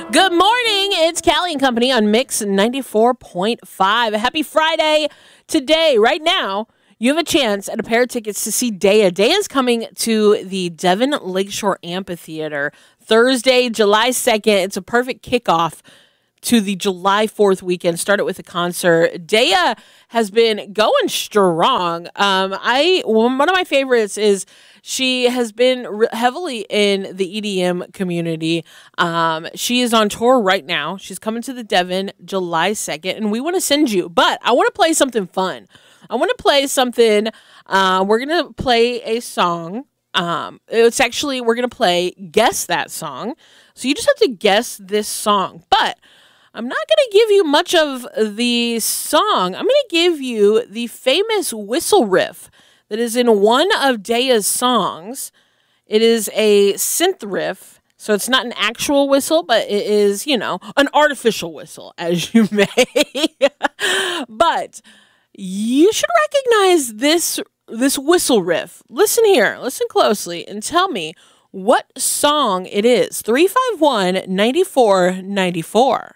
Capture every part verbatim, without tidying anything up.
Good morning. It's Callie and Company on Mix ninety-four point five. Happy Friday. Today, right now, you have a chance at a pair of tickets to see Daya. Daya's coming to the Devon Lakeshore Amphitheater Thursday, July second. It's a perfect kickoff to the July fourth weekend. Started with a concert. Daya has been going strong. Um, I one of my favorites is she has been re- heavily in the E D M community. Um, she is on tour right now. She's coming to the Devon July second, and we want to send you. But I want to play something fun. I want to play something. Uh, we're going to play a song. Um, it's actually, we're going to play Guess That Song. So you just have to guess this song. But I'm not going to give you much of the song. I'm going to give you the famous whistle riff that is in one of Daya's songs. It is a synth riff, so it's not an actual whistle, but it is, you know, an artificial whistle, as you may. But you should recognize this this whistle riff. Listen here, listen closely, and tell me what song it is. three five one, nine four nine four.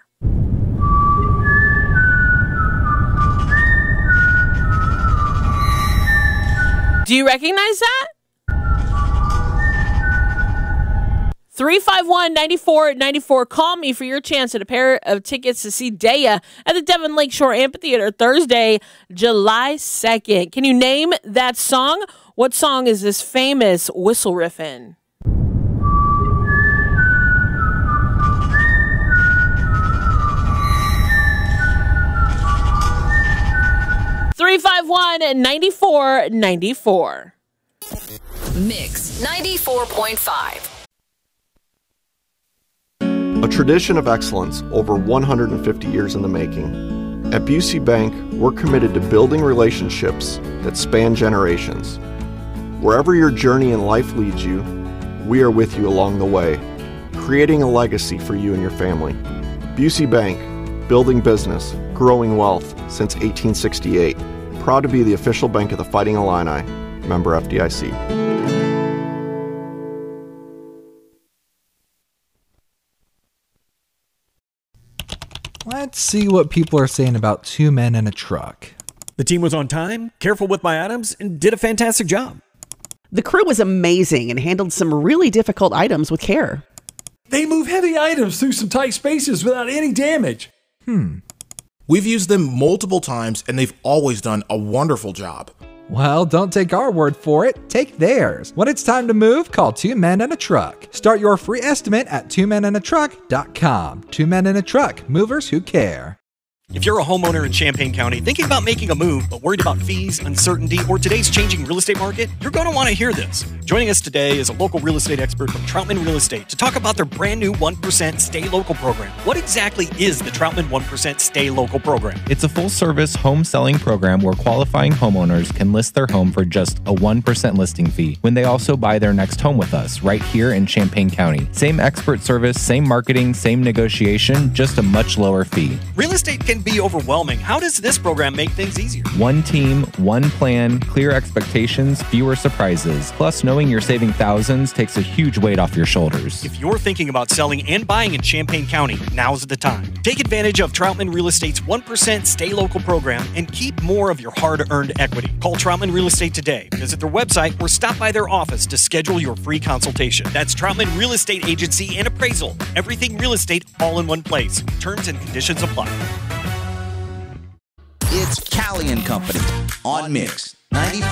Do you recognize that? three five one, nine four nine four. Call me for your chance at a pair of tickets to see Daya at the Devon Lakeshore Amphitheater Thursday, July second. Can you name that song? What song is this famous whistle riff in? three five one, nine four nine four. Mix ninety-four point five. A tradition of excellence over one hundred fifty years in the making. At Busey Bank, we're committed to building relationships that span generations. Wherever your journey in life leads you, we are with you along the way, creating a legacy for you and your family. Busey Bank, building business, growing wealth since eighteen sixty-eight. Proud to be the official bank of the Fighting Illini. Member F D I C. Let's see what people are saying about Two Men and a Truck. The team was on time, careful with my items, and did a fantastic job. The crew was amazing and handled some really difficult items with care. They move heavy items through some tight spaces without any damage. Hmm. We've used them multiple times, and they've always done a wonderful job. Well, don't take our word for it. Take theirs. When it's time to move, call Two Men and a Truck. Start your free estimate at two men and a truck dot com. Two Men and a Truck. Movers who care. If you're a homeowner in Champaign County thinking about making a move but worried about fees, uncertainty, or today's changing real estate market, you're going to want to hear this. Joining us today is a local real estate expert from Troutman Real Estate to talk about their brand new one percent Stay Local program. What exactly is the Troutman one percent Stay Local program? It's a full-service home selling program where qualifying homeowners can list their home for just a one percent listing fee when they also buy their next home with us right here in Champaign County. Same expert service, same marketing, same negotiation, just a much lower fee. Real estate can be overwhelming. How does this program make things easier? One team, one plan, clear expectations, fewer surprises. Plus, knowing you're saving thousands takes a huge weight off your shoulders. If you're thinking about selling and buying in Champaign County, now's the time. Take advantage of Troutman Real Estate's one percent Stay Local program and keep more of your hard-earned equity. Call Troutman Real Estate today. Visit their website or stop by their office to schedule your free consultation. That's Troutman Real Estate Agency and Appraisal. Everything real estate all in one place. Terms and conditions apply. It's Callie and Company on Mix ninety-four.